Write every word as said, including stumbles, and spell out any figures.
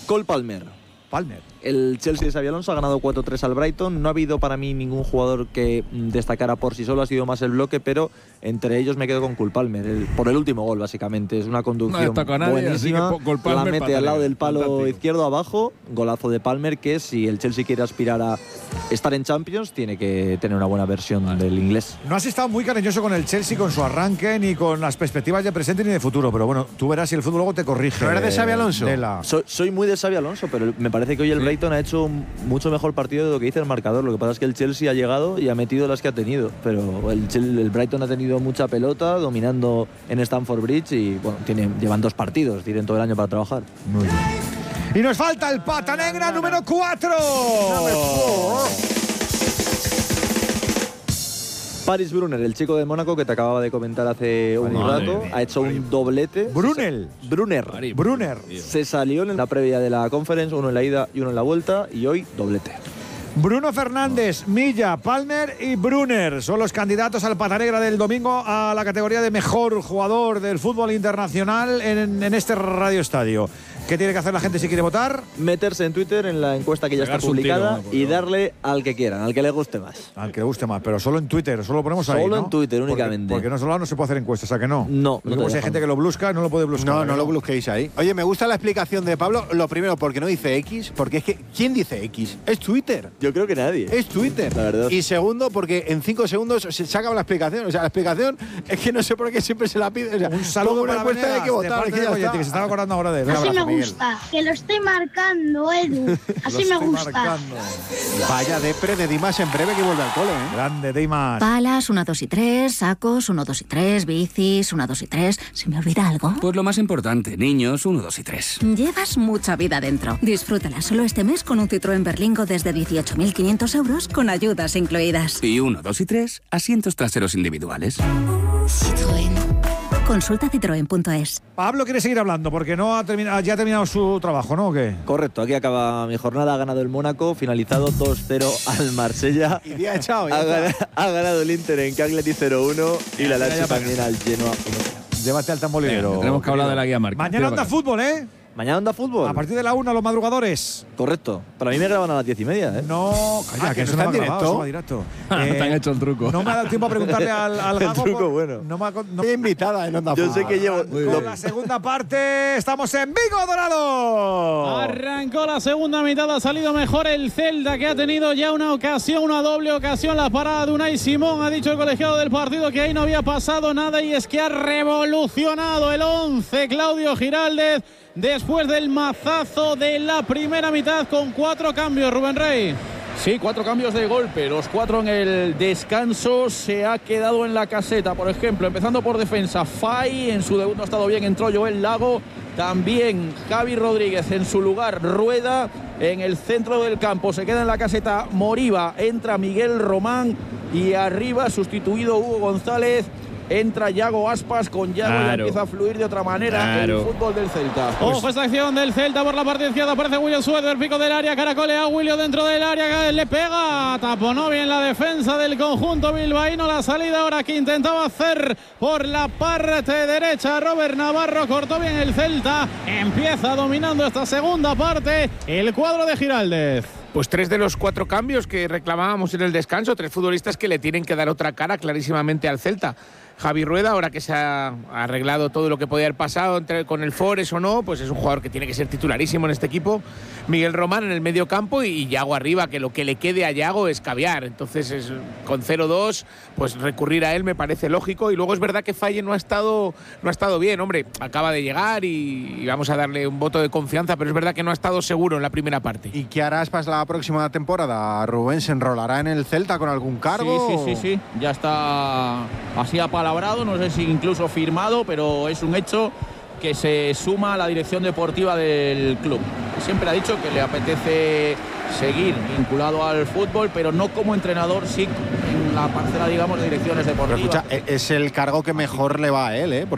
Cole Palmer. Palmer. El Chelsea de Xabi Alonso ha ganado cuatro tres al Brighton. No ha habido para mí ningún jugador que destacara por sí solo, ha sido más el bloque, pero entre ellos me quedo con Cole Palmer, el, por el último gol básicamente. Es una conducción no nadie, buenísima, la mete al lado del palo fantástico. Izquierdo abajo, golazo de Palmer, que si el Chelsea quiere aspirar a estar en Champions tiene que tener una buena versión vale. del inglés. No has estado muy cariñoso con el Chelsea, con su arranque, ni con las perspectivas de presente ni de futuro, pero bueno, tú verás si el fútbol luego te corrige. ¿Pero eres de Xabi Alonso? La... Soy, soy muy de Xabi Alonso, pero me parece que hoy el sí. Brighton ha hecho mucho mejor partido de lo que dice el marcador. Lo que pasa es que el Chelsea ha llegado y ha metido las que ha tenido, pero el, el Brighton ha tenido mucha pelota, dominando en Stamford Bridge y bueno, tiene, llevan dos partidos, tienen todo el año para trabajar. Muy bien. Y nos falta el pata negra número cuatro. Paris Brunner, el chico de Mónaco que te acababa de comentar hace un Madre rato, mía, ha hecho Madre un doblete. Brunel. Brunner. Madre Brunner. Se salió en la previa de la Conference, uno en la ida y uno en la vuelta, y hoy doblete. Bruno Fernández, Milla, Palmer y Brunner son los candidatos al pata negra del domingo a la categoría de mejor jugador del fútbol internacional en, en este Radio Estadio. ¿Qué tiene que hacer la gente si quiere votar? Meterse en Twitter en la encuesta que ya está publicada tiro, y darle al que quieran, al que le guste más. Al que le guste más, pero solo en Twitter, solo lo ponemos ahí, Solo ¿no? en Twitter únicamente. Porque, porque en otro lado no se puede hacer encuestas, ¿a que no? No. no como si hay gente que lo busca, no lo puede buscar. No, no lo busquéis ahí. Oye, me gusta la explicación de Pablo. Lo primero, porque no dice X, porque es que ¿quién dice X? Es Twitter. Yo creo que nadie. Es Twitter. La verdad. Y segundo, porque en cinco segundos se saca la explicación. O sea, la explicación es que no sé por qué siempre se la pide. O sea, un saludo para Venegas, hay que votar, de que, de Oye, que se estaba acordando ahora de él. Así me gusta, que lo estoy marcando, Edu. Así me gusta. Marcando. Vaya depre de Dimas en breve que vuelve al cole, ¿eh? Grande Dimas. Palas, uno, dos y tres, sacos, uno, dos y tres, bicis, uno, dos y tres. ¿Se me olvida algo? Pues lo más importante, niños, uno, dos y tres. Llevas mucha vida dentro. Disfrútala solo este mes con un Citroën Berlingo desde dieciocho mil quinientos euros con ayudas incluidas. Y uno, dos y tres, asientos traseros individuales. Citroën. Consulta citroen punto es. Pablo quiere seguir hablando porque no ha terminado, ya ha terminado su trabajo, ¿no? ¿O qué? Correcto, aquí acaba mi jornada. Ha ganado el Mónaco, finalizado dos cero al Marsella. Y día echado, ha, ganado, ha ganado el Inter en Cagliari cero uno y la Lazio también al Genoa. Llévate al tambolinero. Tenemos que hablar de la guía marca. Mañana anda fútbol, ¿eh? Mañana anda fútbol. A partir de la una, los madrugadores. Correcto. Para mí me graban a las diez y media, ¿eh? No, calla, ah, que, que eso no está me ha directo. grabado, directo. eh, Te han hecho el truco. No me ha dado tiempo a preguntarle al, al Gago. El truco por, bueno. No me ha, no, Estoy invitada en Onda Yo Fútbol. sé que llevo... Con lo, la segunda parte, estamos en Vigo, Dorado. Arrancó la segunda mitad, ha salido mejor el Celta, que ha tenido ya una ocasión, una doble ocasión. La parada de Unai Simón, ha dicho el colegiado del partido que ahí no había pasado nada, y es que ha revolucionado el once Claudio Giraldez después del mazazo de la primera mitad con cuatro cambios, Rubén Rey. Sí, cuatro cambios de golpe, los cuatro en el descanso. Se ha quedado en la caseta, por ejemplo, empezando por defensa, Fay, en su debut no ha estado bien, entró Joel Lago, también Javi Rodríguez en su lugar, Rueda. En el centro del campo se queda en la caseta Moriba, entra Miguel Román, y arriba sustituido Hugo González. Entra Yago Aspas, con Yago claro. ya empieza a fluir de otra manera claro. el fútbol del Celta. Ojo, pues esta acción del Celta por la parte izquierda, aparece William Suárez del pico del área, caracolea a William dentro del área, le pega, taponó bien la defensa del conjunto bilbaíno. La salida ahora que intentaba hacer por la parte derecha Robert Navarro, cortó bien el Celta, empieza dominando esta segunda parte el cuadro de Giraldez. Pues tres de los cuatro cambios que reclamábamos en el descanso, tres futbolistas que le tienen que dar otra cara clarísimamente al Celta. Javi Rueda, ahora que se ha arreglado todo lo que podía haber pasado entre, con el Forest o no, pues es un jugador que tiene que ser titularísimo en este equipo. Miguel Román en el medio campo y, y Yago arriba, que lo que le quede a Yago es caviar. Entonces, es, con cero dos, pues recurrir a él me parece lógico. Y luego es verdad que Faye no ha estado, no ha estado bien, hombre, acaba de llegar y, y vamos a darle un voto de confianza, pero es verdad que no ha estado seguro en la primera parte. ¿Y qué hará Aspas la próxima temporada? ¿Rubén se enrolará en el Celta con algún cargo? Sí, sí, sí, sí. Ya está así apalabrado, no sé si incluso firmado, pero es un hecho que se suma a la dirección deportiva del club. Siempre ha dicho que le apetece seguir vinculado al fútbol, pero no como entrenador, sí en la parcela, digamos, de direcciones deportivas. Pero escucha, es el cargo que mejor le va a él, ¿eh?